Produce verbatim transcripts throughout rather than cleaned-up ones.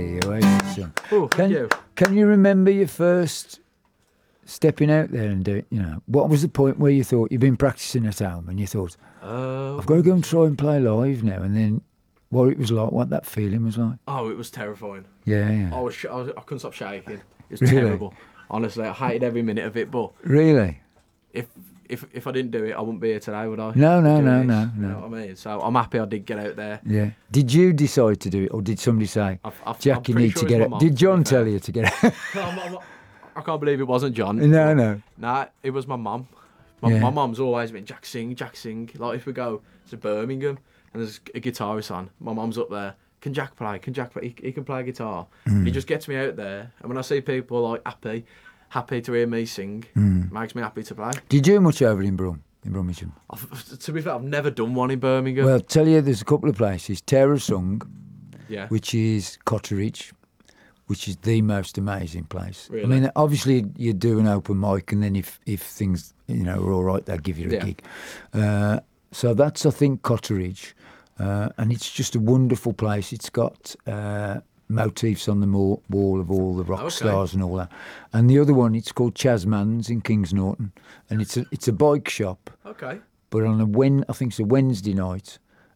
Oasis. Oh, thank Can you. Can you remember your first stepping out there and do it? You know, what was the point where you thought you've been practicing at home and you thought, Uh, I've got to go and try and play live now, and then what it was like, what that feeling was like? Oh, it was terrifying. Yeah, yeah. I was, sh- I, was I couldn't stop shaking. It was Really? terrible. Honestly, I hated every minute of it. But Really? if if if I didn't do it, I wouldn't be here today, would I? No, no, Doing no, this, no, You no. know what I mean? So I'm happy I did get out there. Yeah. Did you decide to do it, or did somebody say, I've, I've, Jack, I'm you pretty need sure to it's get my out? mum, Did to be John fair. tell you to get out? I'm- I'm- I can't believe it wasn't John. No, no. Nah, it was my mum. My, Yeah. my mum's always been Jack sing, Jack sing. Like if we go to Birmingham and there's a guitarist on, my mum's up there. Can Jack play? Can Jack play? He, he can play guitar. Mm. He just gets me out there, and when I see people like happy, happy to hear me sing, Mm. makes me happy to play. Did you do much over in Brum, in Brummagem? I've, to be fair, I've never done one in Birmingham. Well, I'll tell you, there's a couple of places. Terror Sung, yeah. which is Cotteridge, which is the most amazing place. Really? I mean, obviously you do an open mic, and then if, if things, you know, are all right, they'll give you a Yeah. gig. Uh, so that's, I think, Cotteridge. Uh, and it's just a wonderful place. It's got uh, motifs on the mo- wall of all the rock Okay. stars and all that. And the other one, it's called Chasman's in Kings Norton, and it's a it's a bike shop. Okay. But on a Wen, I think it's a Wednesday night,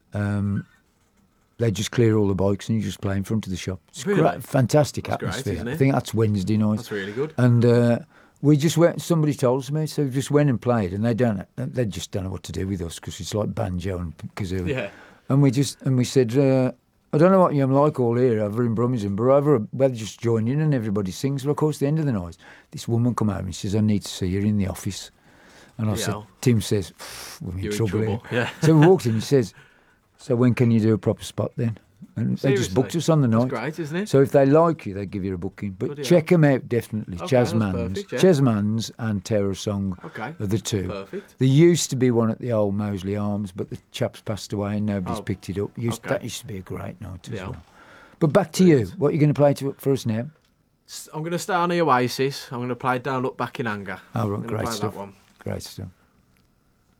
um, they just clear all the bikes and you just play in front of the shop. It's Really? great, fantastic That's great, atmosphere. isn't it? I think that's Wednesday night. That's really good. And uh, we just went. Somebody told me, so we just went and played, and they don't. They just don't know what to do with us because it's like banjo and kazoo. Yeah. And we just and we said, uh, I don't know what you're like all here over in Brummagem, but over we'll just join in and everybody sings. Well, of course, at the end of the night, this woman come over and she says, I need to see you in the office. And I Yeah. said, Tim says, we're in You're in trouble, trouble, here. yeah. So we walked in. He says, so when can you do a proper spot then? And they just Seriously? booked us on the night. That's great, isn't it? So if they like you, they give you a booking. But Bloody check them out definitely. Okay, that's Chasman's, perfect, yeah. Chasman's and Terror Song Okay. are the two. Perfect. There used to be one at the old Moseley Arms, but the chap's passed away and nobody's Oh, picked it up. Used, okay. That used to be a great night as Yeah. well. But back to you. What are you going to play to, for us now? S- I'm going to start on the Oasis. I'm going to play Down Look Back in Anger. Oh, I'm right, gonna great play stuff. that one. Great stuff.